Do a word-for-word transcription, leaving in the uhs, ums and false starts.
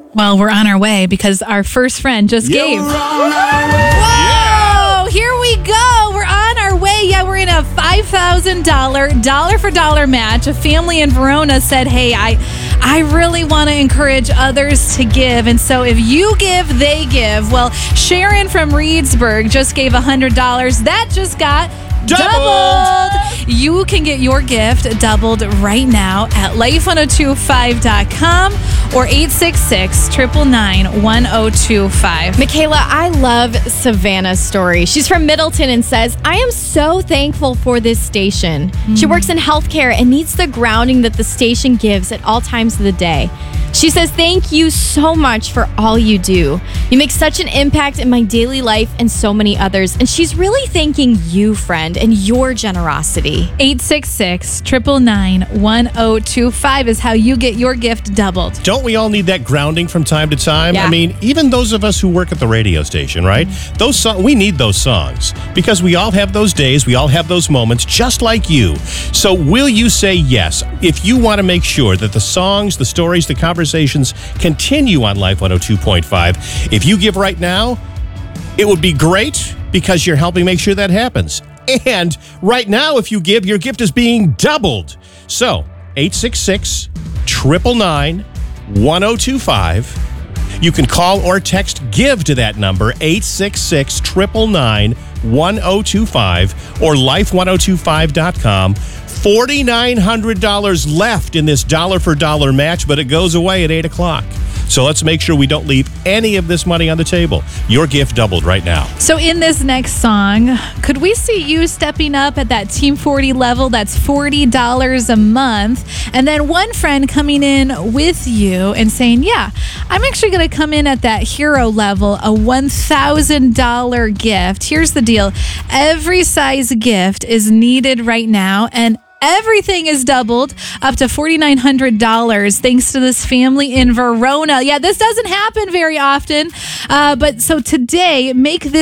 Well, we're on our way because our first friend just Yeah, gave. we're on our way. Whoa! Here we go. We're on our way. Yeah, we're in a five thousand dollars dollar for dollar match. A family in Verona said, hey, I, I really want to encourage others to give. And so if you give, they give. Well, Sharon from Reedsburg just gave one hundred dollars. That just got Doubled. doubled. You can get your gift doubled right now at life one oh two five dot com or eight six six, nine nine nine, one oh two five. Michaela, I love Savannah's story. She's from Middleton and says, I am so thankful for this station. She works in healthcare and needs the grounding that the station gives at all times of the day. She says, thank you so much for all you do. You make such an impact in my daily life and so many others. And she's really thanking you, friend, and your generosity. eight six six, nine nine nine, one oh two five is how you get your gift doubled. Don't we all need that grounding from time to time? Yeah. I mean, even those of us who work at the radio station, right? Mm-hmm. Those so- we need those songs because we all have those days, we all have those moments, just like you. So will you say yes if you want to make sure that the songs, the stories, the conversations continue on Life one oh two point five? If you give right now, it would be great because you're helping make sure that happens. And right now, if you give, your gift is being doubled. So, eight six six, nine nine nine, one oh two five. You can call or text GIVE to that number, eight six six, nine nine nine, one oh two five, or life one oh two five dot com. four thousand nine hundred dollars left in this dollar for dollar match, but it goes away at eight o'clock. So let's make sure we don't leave any of this money on the table. Your gift doubled right now. So in this next song, could we see you stepping up at that Team forty level? That's forty dollars a month. And then one friend coming in with you and saying, yeah, I'm actually going to come in at that hero level, a one thousand dollars gift. Here's the deal. Every size gift is needed right now, and everything is doubled up to four thousand nine hundred dollars thanks to this family in Verona. Yeah, this doesn't happen very often. Uh, but so today, make this